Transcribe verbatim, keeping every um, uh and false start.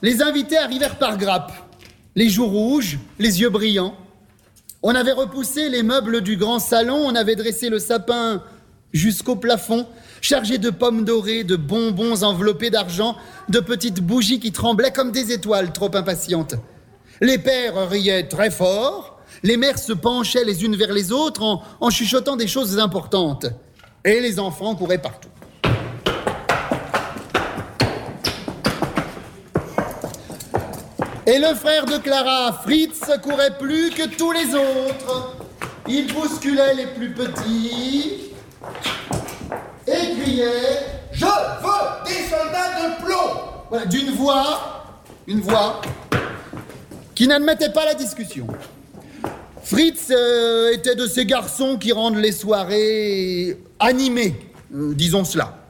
Les invités arrivèrent par grappes, les joues rouges, les yeux brillants. On avait repoussé les meubles du grand salon, on avait dressé le sapin jusqu'au plafond, chargé de pommes dorées, de bonbons enveloppés d'argent, de petites bougies qui tremblaient comme des étoiles trop impatientes. Les pères riaient très fort, les mères se penchaient les unes vers les autres en, en chuchotant des choses importantes. Et les enfants couraient partout. Et le frère de Clara, Fritz, courait plus que tous les autres. Il bousculait les plus petits et criait « Je veux des soldats de plomb !» Voilà, d'une voix, une voix qui n'admettait pas la discussion. Fritz euh, était de ces garçons qui rendent les soirées animées, euh, disons cela.